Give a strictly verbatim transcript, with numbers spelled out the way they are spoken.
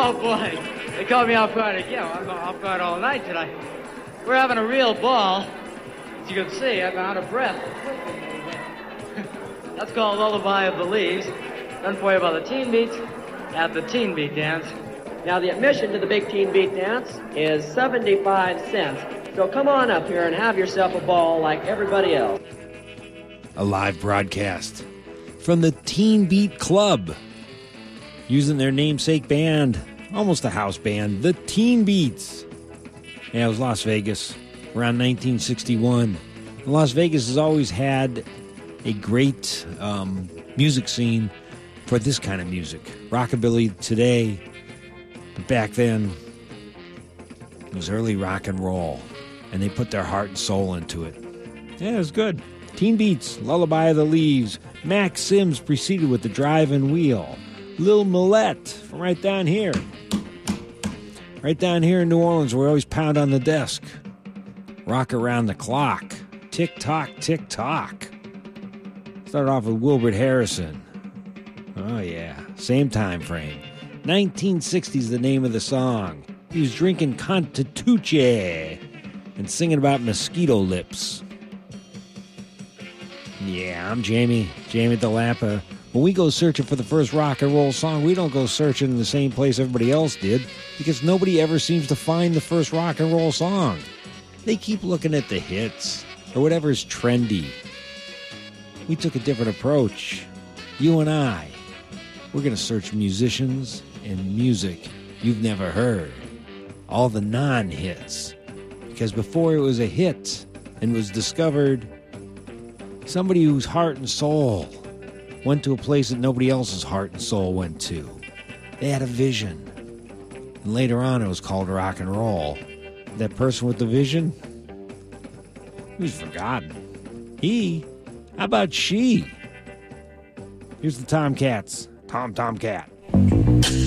Oh, boy. They caught me off guard again. I'm off guard all night tonight. We're having a real ball. As you can see, I've been out of breath. That's called Lullaby of the Leaves. Done for you by the Teen Beats at the Teen Beat Dance. Now, the admission to the Big Teen Beat Dance is seventy-five cents. So come on up here and have yourself a ball like everybody else. A live broadcast from the Teen Beat Club, using their namesake band, almost a house band, the Teen Beats. Yeah, it was Las Vegas, around nineteen sixty-one. Las Vegas has always had a great um, music scene for this kind of music. Rockabilly today, but back then, it was early rock and roll, and they put their heart and soul into it. Yeah, it was good. Teen Beats, Lullaby of the Leaves. Max Sims preceded with The Drive-In Wheel. Lil Millette from right down here. Right down here in New Orleans, where we always pound on the desk. Rock Around the Clock. Tick-tock, tick-tock. Started off with Wilbert Harrison. Oh, yeah. Same time frame. nineteen sixty is the name of the song. He was drinking Constituce and singing about mosquito lips. Yeah, I'm Jamie, Jamie DeLappa. When we go searching for the first rock and roll song, we don't go searching in the same place everybody else did, because nobody ever seems to find the first rock and roll song. They keep looking at the hits, or whatever's trendy. We took a different approach. You and I, we're going to search musicians and music you've never heard. All the non-hits. Because before it was a hit and was discovered, somebody whose heart and soul went to a place that nobody else's heart and soul went to. They had a vision. And later on, it was called rock and roll. That person with the vision, he was forgotten. He? How about she? Here's the Tomcats. Tom Tomcat.